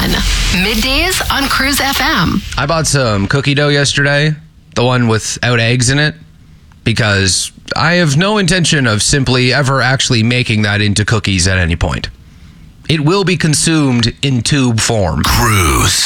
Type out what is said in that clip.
fun. Middays on Cruise FM. I bought some cookie dough yesterday, the one without eggs in it, because I have no intention of simply ever actually making that into cookies at any point. It will be consumed in tube form. Cruise.